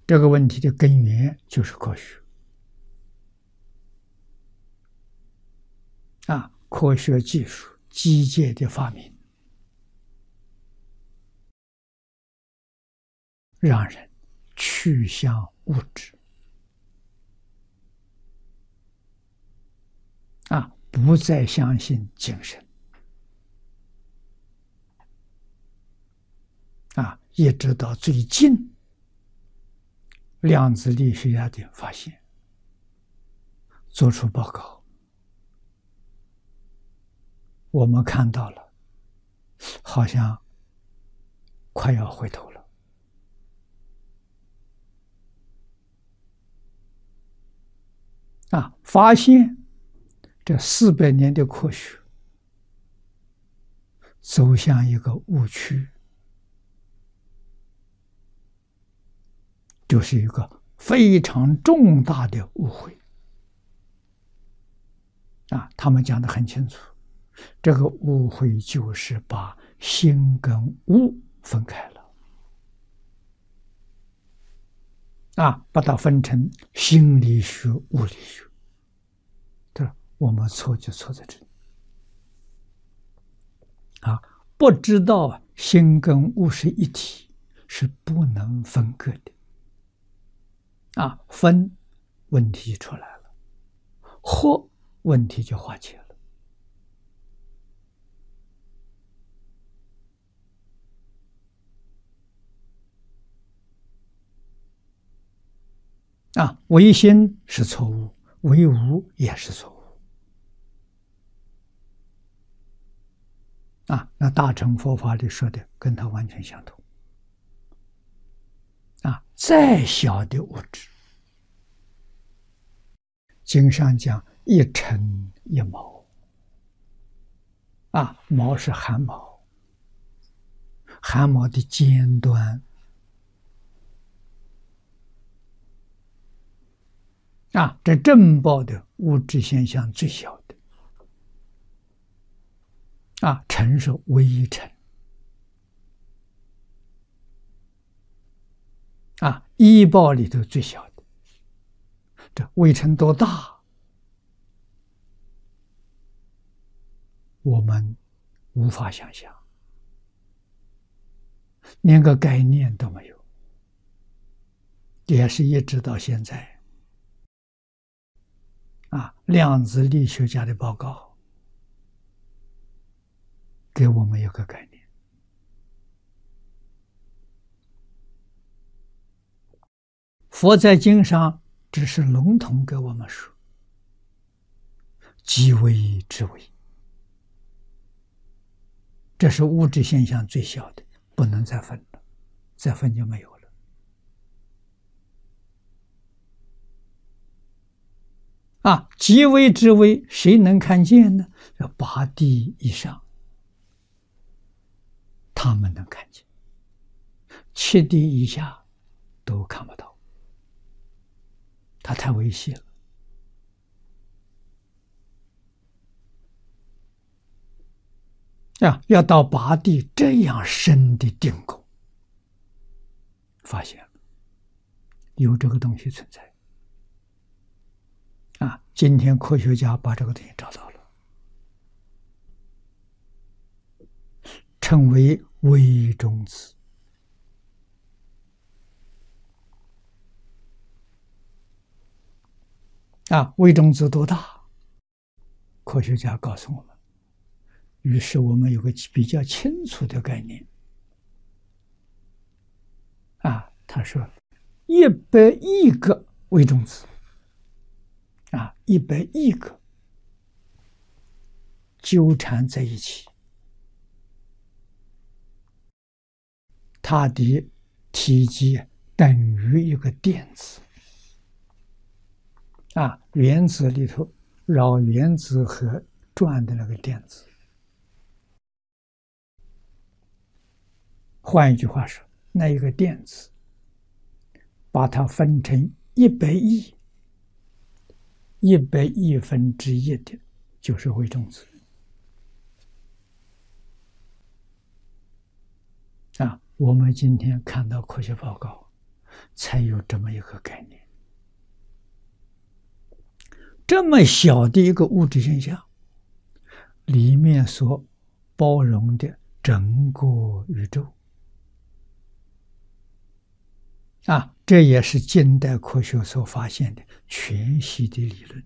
这个问题的根源就是科学科学技术机械的发明，让人趋向物质不再相信精神一直到最近，量子力学家的发现，做出报告，我们看到了，好像快要回头了发现这400年的科学走向一个误区，就是一个非常重大的误会他们讲得很清楚，这个误会就是把心跟物分开了把它分成心理学、物理学。对，我们错就错在这里不知道心跟物是一体，是不能分割的分问题出来了，合问题就化解了唯心是错误，唯物也是错误那大乘佛法里说的跟它完全相同再小的物质，经上讲一尘一毛毛是汗毛，汗毛的尖端这正报的物质现象最小的尘是微尘一报里头最小的，这微尘多大，我们无法想象，连个概念都没有，也是一直到现在量子力学家的报告给我们一个概念。佛在经上只是笼统给我们说，即微之微，这是物质现象最小的，不能再分了，再分就没有了极微之微，谁能看见呢？要8地以上，他们能看见，7地以下都看不到，它太微细了要到8地这样深的定功，发现有这个东西存在今天科学家把这个东西找到了，称为微中子微中子多大？科学家告诉我们，于是我们有个比较清楚的概念他说100亿个微中子100亿个纠缠在一起，它的体积等于一个电子原子里头绕原子核转的那个电子。换一句话说，那一个电子把它分成100亿100亿分之一的就是微中子我们今天看到科学报告才有这么一个概念。这么小的一个物质现象，里面所包容的整个宇宙啊，这也是近代科学所发现的全息的理论。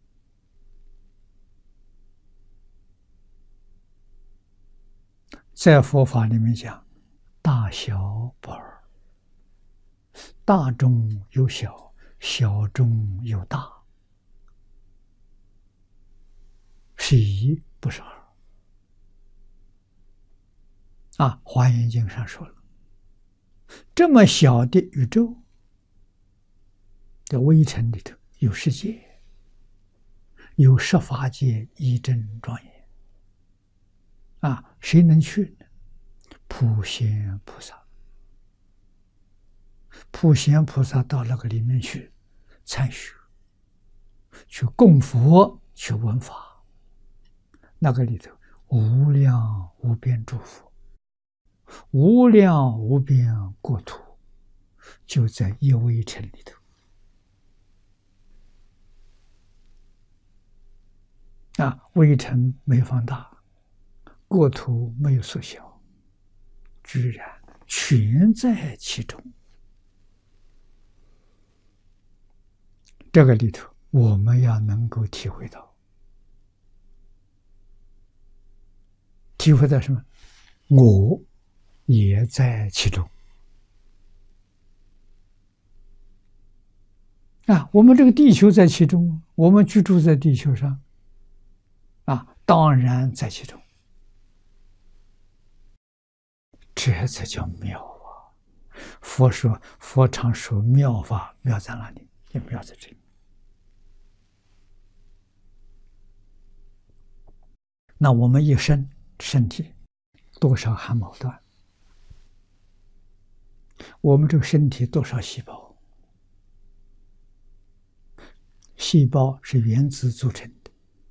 在佛法里面讲，大小不二，大中有小，小中有大，是一不是二。啊，华严经上说了，这么小的宇宙的微尘里头有世界，有十法界一真庄严。啊，谁能去呢？普贤菩萨。普贤菩萨到那个里面去参学，去供佛，去闻法，那个里头无量无边诸佛，无量无边国土，就在一微尘里头。啊，微尘没放大，国土没有缩小，居然全在其中。这个里头我们要能够体会到，体会到什么？我也在其中。啊，我们这个地球在其中，我们居住在地球上，啊，当然在其中。这才叫妙啊！佛常说妙法，妙在哪里？也妙在这里。那我们一生身体多少汗毛断？我们这个身体多少细胞？细胞是原子组成的，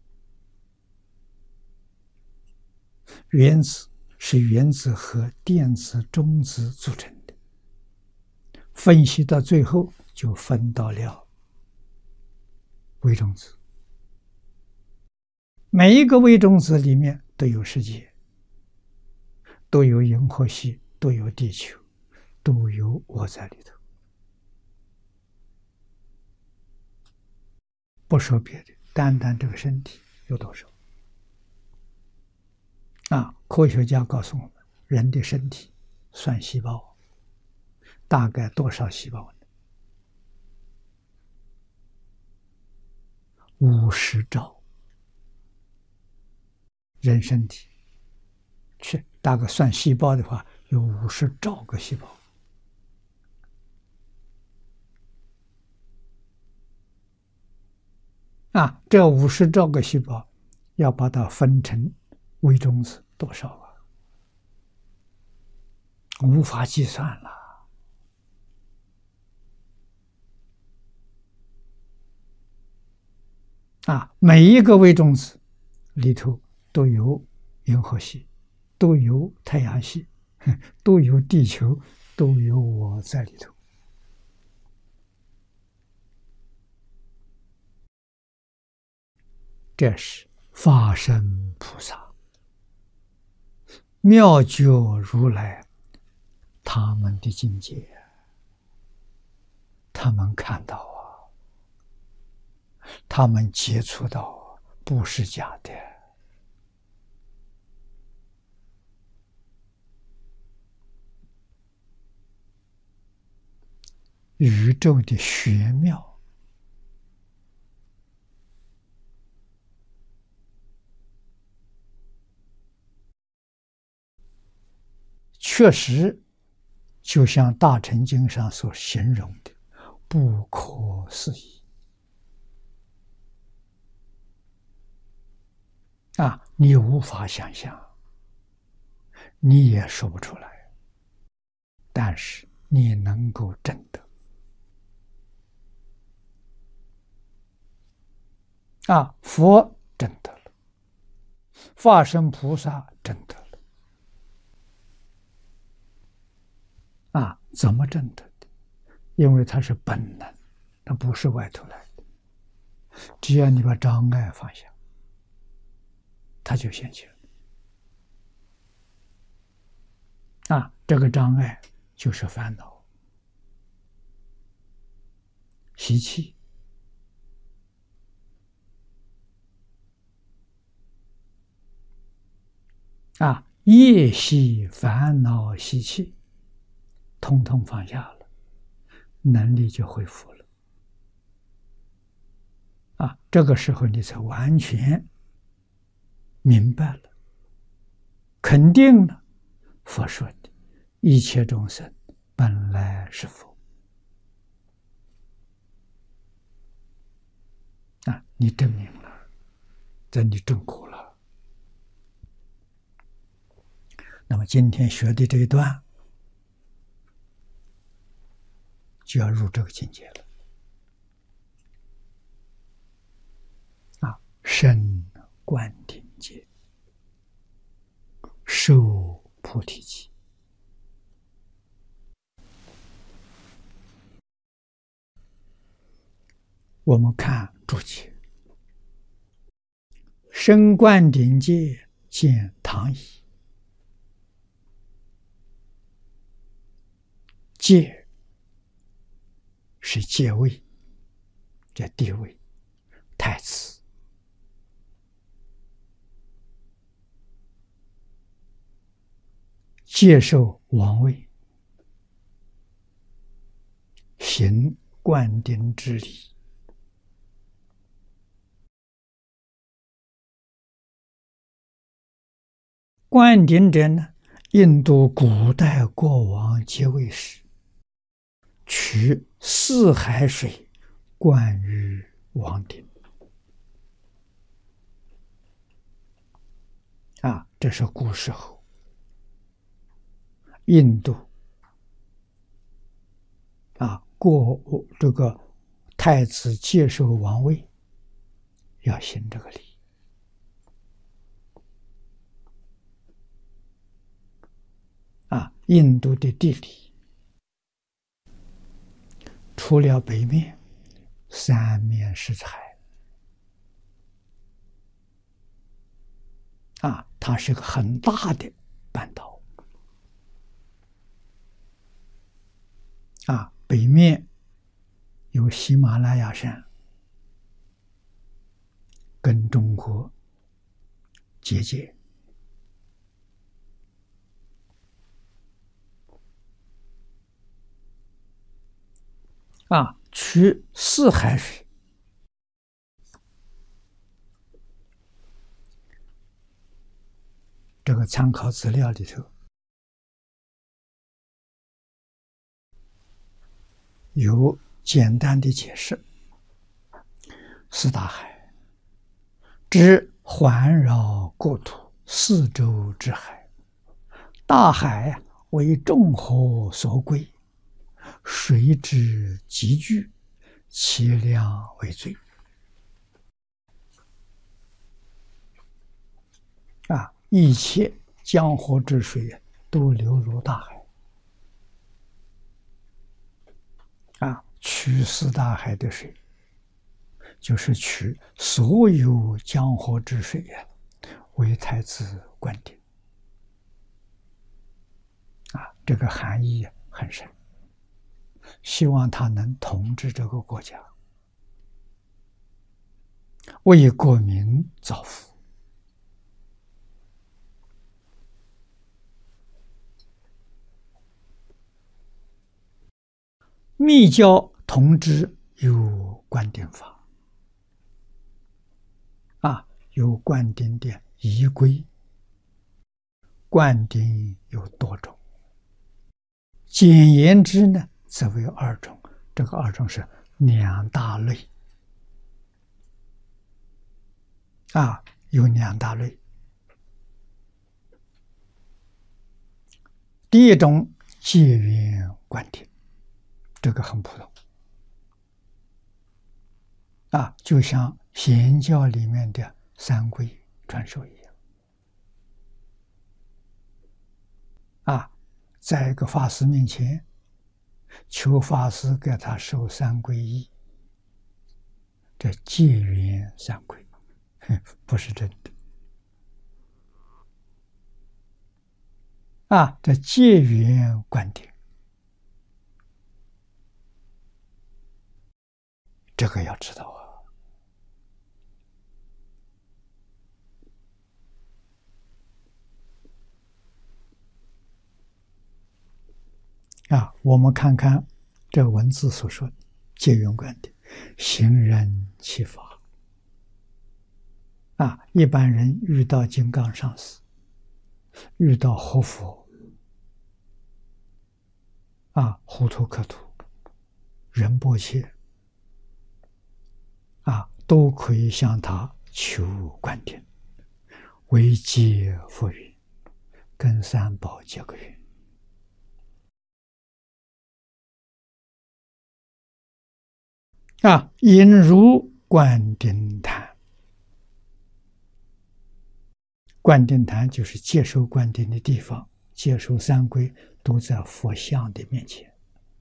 原子是原子和电子、中子组成的，分析到最后就分到了微中子。每一个微中子里面都有世界，都有银河系，都有地球，都有我在里头。不说别的，单单这个身体有多少？啊，科学家告诉我们，人的身体算细胞，大概多少细胞呢？50兆。人身体去大概算细胞的话，有50兆个细胞。啊，这50兆个细胞要把它分成微中子多少啊？无法计算了。啊，每一个微中子里头都有银河系，都有太阳系，都有地球，都有我在里头。这是法身菩萨、妙觉如来他们的境界，他们看到啊，他们接触到，不是假的。宇宙的玄妙，确实就像大乘经上所形容的，不可思议啊！你无法想象，你也说不出来，但是你能够证得啊！佛证得了，法身菩萨证得了啊！怎么证得的？ 因为它是本能，它不是外头来的。只要你把障碍放下，它就现起了。这个障碍就是烦恼、习气。业习烦恼习气，统统放下了，能力就恢复了。这个时候你才完全明白了，肯定了佛说的一切众生本来是佛。你证明了，这你证果了。那么今天学的这一段，就要入这个境界了。身观顶界，受菩提记。我们看注解，身观顶界见唐乙。戒是戒位，这地位，太子。接受王位，行灌顶之礼。灌顶者呢，印度古代国王接位时，取四海水灌于王顶。这是古时候印度这个太子接受王位要行这个礼。印度的地理除了北面，三面是海。它是个很大的半岛。北面有喜马拉雅山，跟中国接界。取四海水，这个参考资料里头有简单的解释：四大海，指环绕国土四周之海。大海为众河所归，水之集聚，其量为最。一切江河之水都流入大海。取四大海的水，就是取所有江河之水为太子灌顶。这个含义很深，希望他能统治这个国家，为国民造福。密教同知有灌顶法，有灌顶的仪规。灌顶有多种，简言之呢，则为二种。这个二种是两大类。有两大类。第一种戒缘灌顶，这个很普通。就像显教里面的三皈传授一样。在一个法师面前求法师给他受三皈依，这结缘三皈，不是真的。这结缘观点，这个要知道我们看看这个文字所说的结缘观点，行人其法。一般人遇到金刚上师，遇到活佛，呼图克图、仁波切，都可以向他求观点，为结佛缘，跟三宝结个缘。引入灌顶坛，灌顶坛就是接受灌顶的地方，接受三皈都在佛像的面前，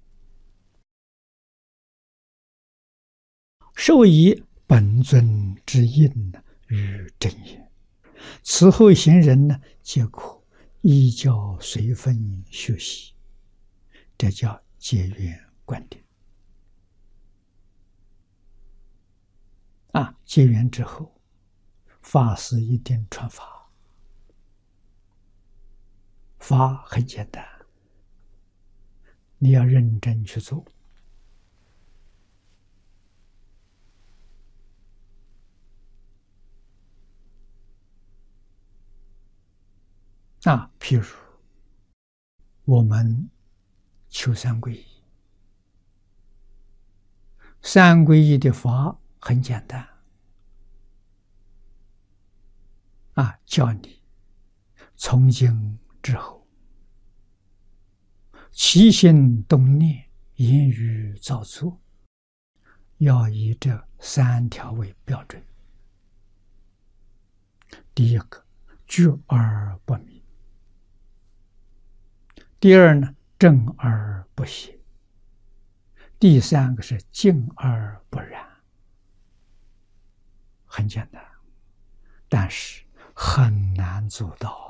受以本尊之印与正言，此后行人呢，皆可依教随分学习，这叫结缘观点。结缘之后，法师一定传法，法很简单，你要认真去做。譬如我们求三皈依，三皈依的法很简单，叫你从今之后，起心动念、言语造作，要以这3条为标准。第一个，觉而不迷；第二呢，正而不邪；第三个是静而不染。很简单，但是很难做到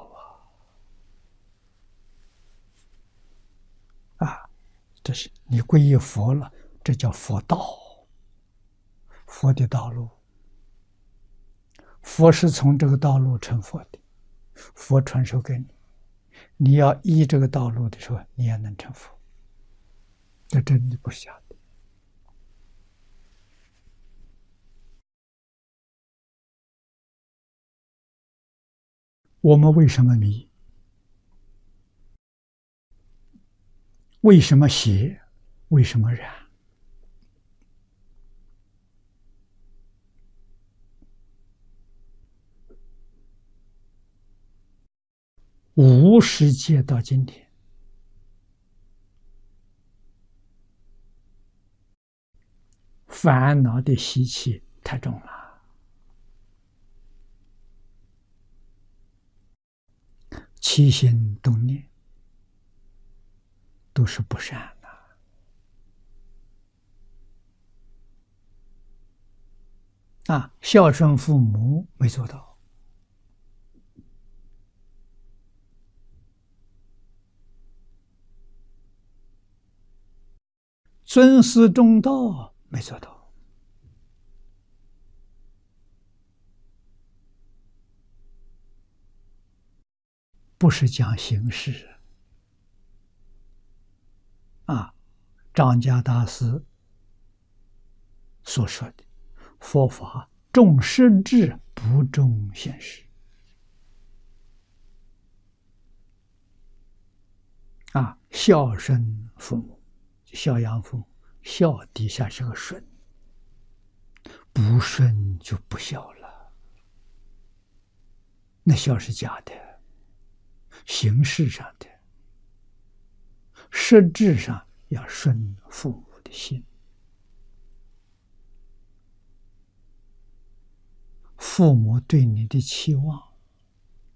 这是你皈依佛了，这叫佛道，佛的道路。佛是从这个道路成佛的，佛传授给你，你要依这个道路的时候，你也能成佛，这真的不是假的。我们为什么迷？为什么邪？为什么染？无世界到今天，烦恼的习气太重了，起心动念都是不善的。孝顺父母没做到，尊师重道没做到，不是讲形式张家大师所说的佛法重实质不重形式孝顺父母，孝养父母，孝底下是个顺，不顺就不孝了，那孝是假的，形式上的，实质上要顺父母的心。父母对你的期望